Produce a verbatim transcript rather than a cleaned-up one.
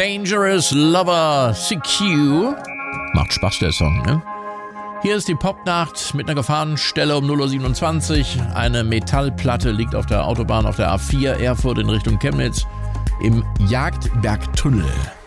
Dangerous Lover, C Q. Macht Spaß, der Song, ne? Hier ist die Popnacht mit einer Gefahrenstelle um null Uhr siebenundzwanzig. Eine Metallplatte liegt auf der Autobahn auf der A vier Erfurt in Richtung Chemnitz im Jagdbergtunnel.